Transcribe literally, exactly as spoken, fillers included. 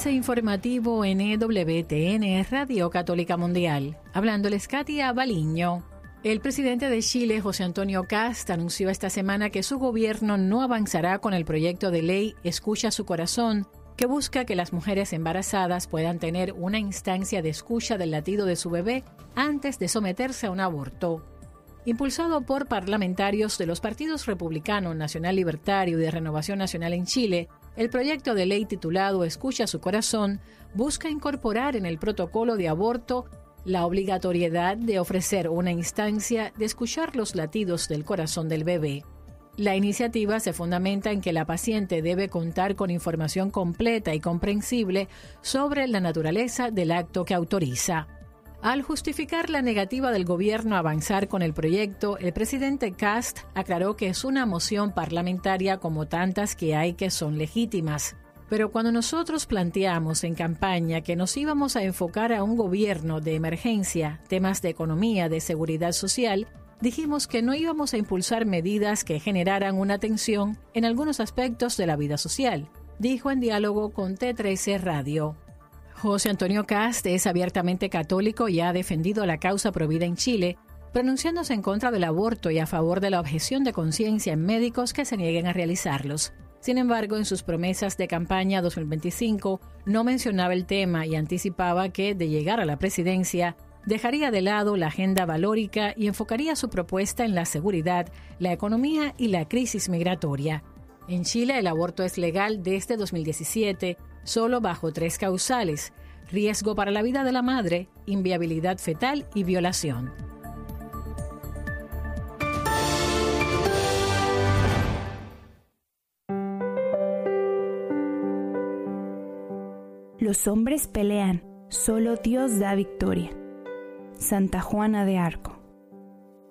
Avance informativo en E W T N, Radio Católica Mundial. Hablándoles Katia Baliño. El presidente de Chile, José Antonio Kast, anunció esta semana que su gobierno no avanzará con el proyecto de ley Escucha su corazón, que busca que las mujeres embarazadas puedan tener una instancia de escucha del latido de su bebé antes de someterse a un aborto. Impulsado por parlamentarios de los partidos Republicano, Nacional Libertario y de Renovación Nacional en Chile, el proyecto de ley titulado Escucha su corazón busca incorporar en el protocolo de aborto la obligatoriedad de ofrecer una instancia de escuchar los latidos del corazón del bebé. La iniciativa se fundamenta en que la paciente debe contar con información completa y comprensible sobre la naturaleza del acto que autoriza. Al justificar la negativa del gobierno a avanzar con el proyecto, el presidente Kast aclaró que es una moción parlamentaria como tantas que hay que son legítimas. Pero cuando nosotros planteamos en campaña que nos íbamos a enfocar a un gobierno de emergencia, temas de economía, de seguridad social, dijimos que no íbamos a impulsar medidas que generaran una tensión en algunos aspectos de la vida social, dijo en diálogo con T trece Radio. José Antonio Kast es abiertamente católico y ha defendido la causa provida en Chile, pronunciándose en contra del aborto y a favor de la objeción de conciencia en médicos que se nieguen a realizarlos. Sin embargo, en sus promesas de campaña dos mil veinticinco no mencionaba el tema y anticipaba que, de llegar a la presidencia, dejaría de lado la agenda valórica y enfocaría su propuesta en la seguridad, la economía y la crisis migratoria. En Chile, el aborto es legal desde dos mil diecisiete, solo bajo tres causales: riesgo para la vida de la madre, inviabilidad fetal y violación. Los hombres pelean, solo Dios da victoria. Santa Juana de Arco.